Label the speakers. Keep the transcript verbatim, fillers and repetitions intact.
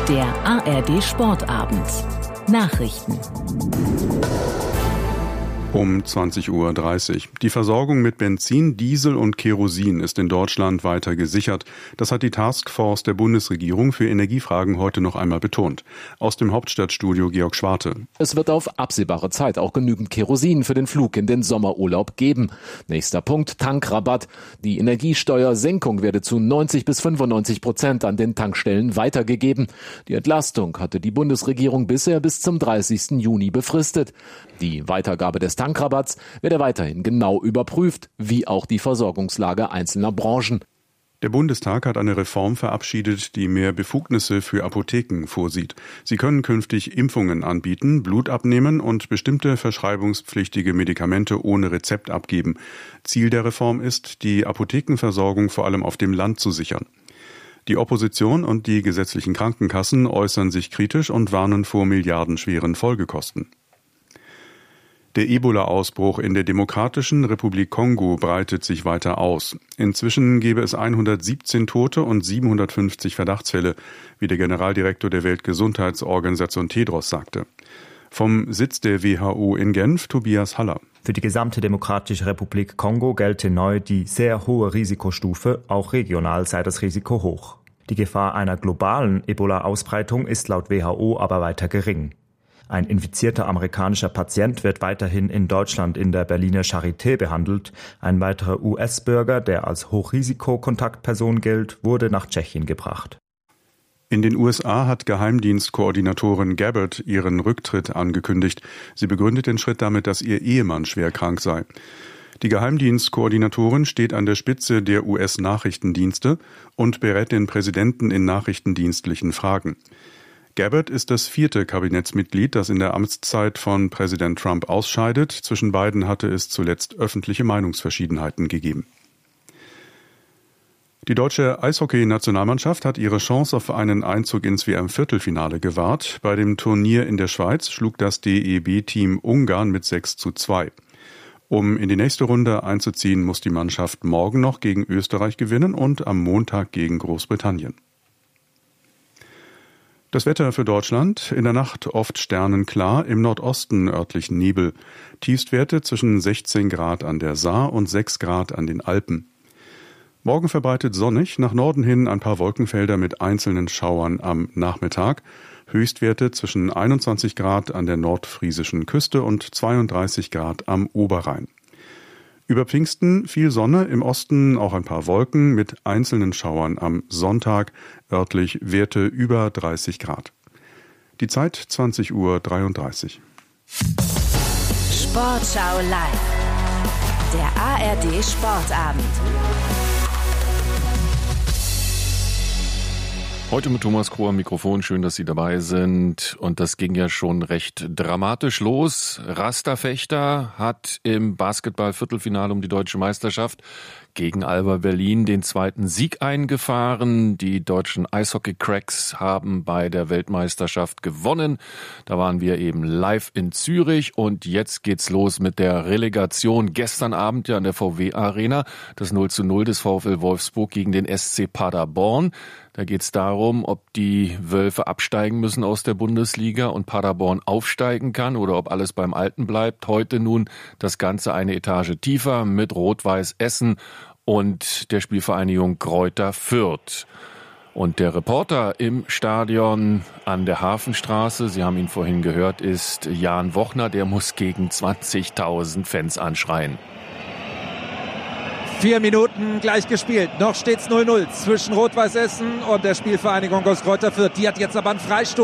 Speaker 1: Der A R D Sportabend. Nachrichten.
Speaker 2: Um zwanzig Uhr dreißig. Die Versorgung mit Benzin, Diesel und Kerosin ist in Deutschland weiter gesichert. Das hat die Taskforce der Bundesregierung für Energiefragen heute noch einmal betont. Aus dem Hauptstadtstudio Georg Schwarte.
Speaker 3: Es wird auf absehbare Zeit auch genügend Kerosin für den Flug in den Sommerurlaub geben. Nächster Punkt, Tankrabatt. Die Energiesteuersenkung werde zu neunzig bis fünfundneunzig Prozent an den Tankstellen weitergegeben. Die Entlastung hatte die Bundesregierung bisher bis zum dreißigsten Juni befristet. Die Weitergabe des Tankrabatts werde weiterhin genau überprüft, wie auch die Versorgungslage einzelner Branchen.
Speaker 2: Der Bundestag hat eine Reform verabschiedet, die mehr Befugnisse für Apotheken vorsieht. Sie können künftig Impfungen anbieten, Blut abnehmen und bestimmte verschreibungspflichtige Medikamente ohne Rezept abgeben. Ziel der Reform ist, die Apothekenversorgung vor allem auf dem Land zu sichern. Die Opposition und die gesetzlichen Krankenkassen äußern sich kritisch und warnen vor milliardenschweren Folgekosten. Der Ebola-Ausbruch in der Demokratischen Republik Kongo breitet sich weiter aus. Inzwischen gebe es hundertsiebzehn Tote und siebenhundertfünfzig Verdachtsfälle, wie der Generaldirektor der Weltgesundheitsorganisation Tedros sagte. Vom Sitz der W H O in Genf, Tobias Haller.
Speaker 4: Für die gesamte Demokratische Republik Kongo gelte neu die sehr hohe Risikostufe, auch regional sei das Risiko hoch. Die Gefahr einer globalen Ebola-Ausbreitung ist laut W H O aber weiter gering. Ein infizierter amerikanischer Patient wird weiterhin in Deutschland in der Berliner Charité behandelt. Ein weiterer U S-Bürger, der als Hochrisikokontaktperson gilt, wurde nach Tschechien gebracht.
Speaker 2: In den U S A hat Geheimdienstkoordinatorin Gabbard ihren Rücktritt angekündigt. Sie begründet den Schritt damit, dass ihr Ehemann schwer krank sei. Die Geheimdienstkoordinatorin steht an der Spitze der U S-Nachrichtendienste und berät den Präsidenten in nachrichtendienstlichen Fragen. Gabbard ist das vierte Kabinettsmitglied, das in der Amtszeit von Präsident Trump ausscheidet. Zwischen beiden hatte es zuletzt öffentliche Meinungsverschiedenheiten gegeben. Die deutsche Eishockey-Nationalmannschaft hat ihre Chance auf einen Einzug ins W M-Viertelfinale gewahrt. Bei dem Turnier in der Schweiz schlug das D E B-Team Ungarn mit sechs zu zwei. Um in die nächste Runde einzuziehen, muss die Mannschaft morgen noch gegen Österreich gewinnen und am Montag gegen Großbritannien. Das Wetter für Deutschland: in der Nacht oft sternenklar, im Nordosten örtlich Nebel. Tiefstwerte zwischen sechzehn Grad an der Saar und sechs Grad an den Alpen. Morgen verbreitet sonnig, nach Norden hin ein paar Wolkenfelder mit einzelnen Schauern am Nachmittag. Höchstwerte zwischen einundzwanzig Grad an der nordfriesischen Küste und zweiunddreißig Grad am Oberrhein. Über Pfingsten viel Sonne, im Osten auch ein paar Wolken mit einzelnen Schauern am Sonntag, örtlich Werte über dreißig Grad. Die Zeit zwanzig Uhr dreiunddreißig.
Speaker 1: Sportschau live. Der A R D Sportabend.
Speaker 5: Heute mit Thomas Kroh am Mikrofon. Schön, dass Sie dabei sind. Und das ging ja schon recht dramatisch los. Rasterfechter hat im Basketball-Viertelfinale um die deutsche Meisterschaft gegen Alba Berlin den zweiten Sieg eingefahren. Die deutschen Eishockey-Cracks haben bei der Weltmeisterschaft gewonnen. Da waren wir eben live in Zürich. Und jetzt geht's los mit der Relegation. Gestern Abend ja in der V W-Arena das null zu null des VfL Wolfsburg gegen den S C Paderborn. Da geht es darum, ob die Wölfe absteigen müssen aus der Bundesliga und Paderborn aufsteigen kann oder ob alles beim Alten bleibt. Heute nun das Ganze eine Etage tiefer mit Rot-Weiß Essen und der Spielvereinigung Greuther Fürth. Und der Reporter im Stadion an der Hafenstraße, Sie haben ihn vorhin gehört, ist Jan Wochner. Der muss gegen zwanzigtausend Fans anschreien.
Speaker 6: Vier Minuten gleich gespielt. Noch steht's null null zwischen Rot-Weiß Essen und der Spielvereinigung aus Greuther Fürth. Die hat jetzt aber einen Freistoß.